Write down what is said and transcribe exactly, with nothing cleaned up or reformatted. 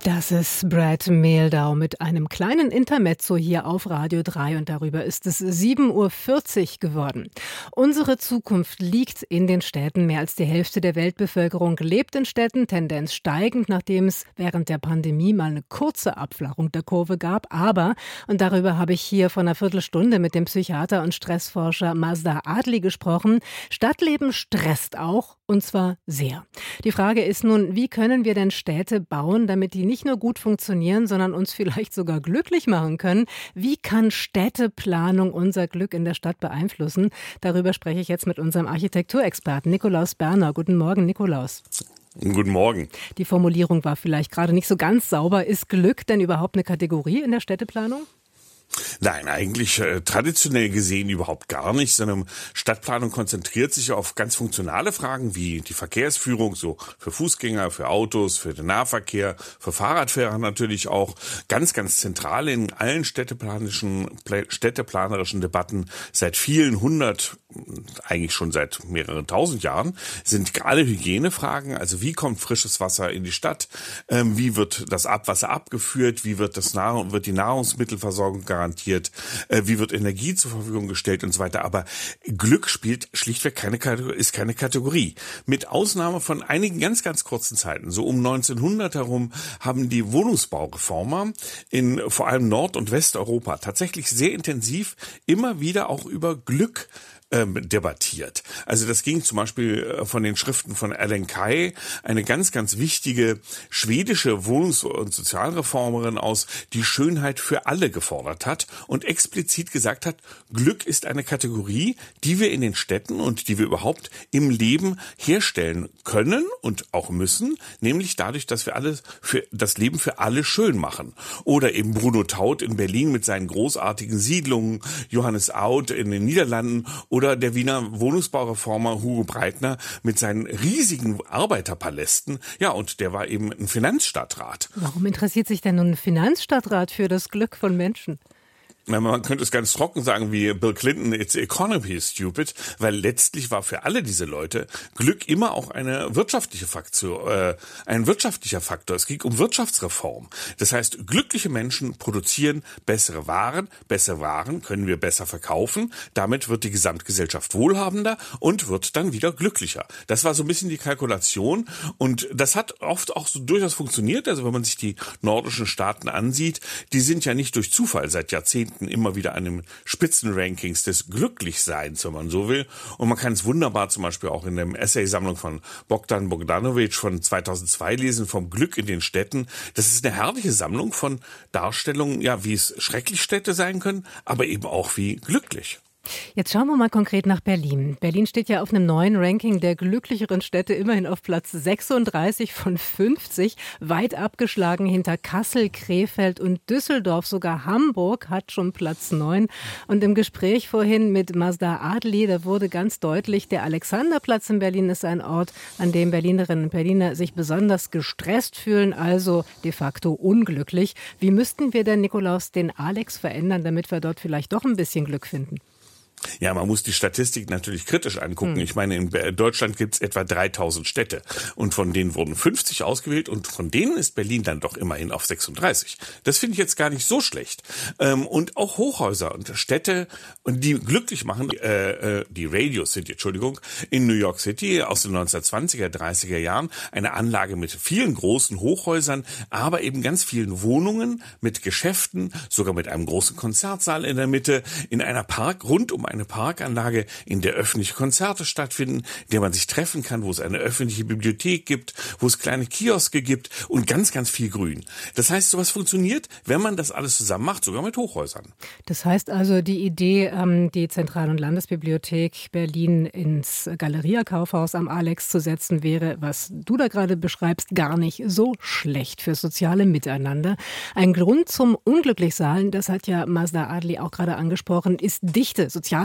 Das ist Brad Mehldau mit einem kleinen Intermezzo hier auf Radio drei und darüber ist es sieben Uhr vierzig geworden. Unsere Zukunft liegt in den Städten. Mehr als die Hälfte der Weltbevölkerung lebt in Städten, Tendenz steigend, nachdem es während der Pandemie mal eine kurze Abflachung der Kurve gab. Aber, und darüber habe ich hier vor einer Viertelstunde mit dem Psychiater und Stressforscher Mazda Adli gesprochen, Stadtleben stresst auch, und zwar sehr. Die Frage ist nun, wie können wir denn Städte bauen, damit die nicht nur gut funktionieren, sondern uns vielleicht sogar glücklich machen können? Wie kann Städteplanung unser Glück in der Stadt beeinflussen? Darüber spreche ich jetzt mit unserem Architekturexperten Nikolaus Berner. Guten Morgen, Nikolaus. Guten Morgen. Die Formulierung war vielleicht gerade nicht so ganz sauber. Ist Glück denn überhaupt eine Kategorie in der Städteplanung? Nein, eigentlich äh, traditionell gesehen überhaupt gar nicht, sondern Stadtplanung konzentriert sich auf ganz funktionale Fragen wie die Verkehrsführung, so für Fußgänger, für Autos, für den Nahverkehr, für Fahrradfahrer natürlich auch. Ganz, ganz zentral in allen städteplanischen, städteplanerischen Debatten seit vielen hundert, eigentlich schon seit mehreren tausend Jahren, sind gerade Hygienefragen. Also wie kommt frisches Wasser in die Stadt? Ähm, wie wird das Abwasser abgeführt? Wie wird das Nahrung, wird die Nahrungsmittelversorgung garantiert, äh, wie wird Energie zur Verfügung gestellt und so weiter. Aber Glück spielt schlichtweg keine Kategorie, ist keine Kategorie. Mit Ausnahme von einigen ganz, ganz kurzen Zeiten, so um neunzehnhundert herum, haben die Wohnungsbaureformer in vor allem Nord- und Westeuropa tatsächlich sehr intensiv immer wieder auch über Glück debattiert. Also das ging zum Beispiel von den Schriften von Ellen Key, eine ganz, ganz wichtige schwedische Wohnungs- und Sozialreformerin aus, die Schönheit für alle gefordert hat und explizit gesagt hat, Glück ist eine Kategorie, die wir in den Städten und die wir überhaupt im Leben herstellen können und auch müssen, nämlich dadurch, dass wir alles für das Leben für alle schön machen. Oder eben Bruno Taut in Berlin mit seinen großartigen Siedlungen, Johannes Auth in den Niederlanden oder Oder der Wiener Wohnungsbaureformer Hugo Breitner mit seinen riesigen Arbeiterpalästen. Ja, und der war eben ein Finanzstadtrat. Warum interessiert sich denn nun ein Finanzstadtrat für das Glück von Menschen? Man könnte es ganz trocken sagen wie Bill Clinton, it's economy is stupid, weil letztlich war für alle diese Leute Glück immer auch eine wirtschaftliche Faktor, äh, ein wirtschaftlicher Faktor. Es ging um Wirtschaftsreform. Das heißt, glückliche Menschen produzieren bessere Waren, bessere Waren können wir besser verkaufen. Damit wird die Gesamtgesellschaft wohlhabender und wird dann wieder glücklicher. Das war so ein bisschen die Kalkulation und das hat oft auch so durchaus funktioniert. Also wenn man sich die nordischen Staaten ansieht, die sind ja nicht durch Zufall seit Jahrzehnten immer wieder an den Spitzenrankings des Glücklichseins, wenn man so will. Und man kann es wunderbar zum Beispiel auch in der Essaysammlung von Bogdan Bogdanovic von zweitausendzwei lesen, vom Glück in den Städten. Das ist eine herrliche Sammlung von Darstellungen, ja, wie es schrecklich Städte sein können, aber eben auch wie glücklich. Jetzt schauen wir mal konkret nach Berlin. Berlin steht ja auf einem neuen Ranking der glücklicheren Städte immerhin auf Platz sechsunddreißig von fünfzig, weit abgeschlagen hinter Kassel, Krefeld und Düsseldorf. Sogar Hamburg hat schon Platz neun. Und im Gespräch vorhin mit Mazda Adli, da wurde ganz deutlich, der Alexanderplatz in Berlin ist ein Ort, an dem Berlinerinnen und Berliner sich besonders gestresst fühlen, also de facto unglücklich. Wie müssten wir denn, Nikolaus, den Alex verändern, damit wir dort vielleicht doch ein bisschen Glück finden? Ja, man muss die Statistik natürlich kritisch angucken. Hm. Ich meine, in Deutschland gibt es etwa dreitausend Städte und von denen wurden fünfzig ausgewählt und von denen ist Berlin dann doch immerhin auf sechsunddreißig. Das finde ich jetzt gar nicht so schlecht. Und auch Hochhäuser und Städte, die glücklich machen, äh, die Radio City, Entschuldigung, in New York City aus den neunzehnhundertzwanziger, dreißiger Jahren, eine Anlage mit vielen großen Hochhäusern, aber eben ganz vielen Wohnungen mit Geschäften, sogar mit einem großen Konzertsaal in der Mitte, in einer Park, rund um eine Parkanlage, in der öffentliche Konzerte stattfinden, in der man sich treffen kann, wo es eine öffentliche Bibliothek gibt, wo es kleine Kioske gibt und ganz, ganz viel Grün. Das heißt, sowas funktioniert, wenn man das alles zusammen macht, sogar mit Hochhäusern. Das heißt also, die Idee, die Zentral- und Landesbibliothek Berlin ins Galeria-Kaufhaus am Alex zu setzen, wäre, was du da gerade beschreibst, gar nicht so schlecht fürs soziale Miteinander. Ein Grund zum Unglücklichsein, das hat ja Mazda Adli auch gerade angesprochen, ist Dichte, soziale